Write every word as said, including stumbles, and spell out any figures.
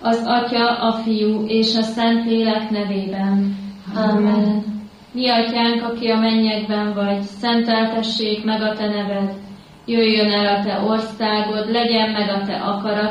az Atya, a Fiú és a Szentlélek nevében. Amen. Mi Atyánk, aki a mennyekben vagy, szenteltessék meg a te neved. Jöjjön el a te országod, legyen meg a te akaratod,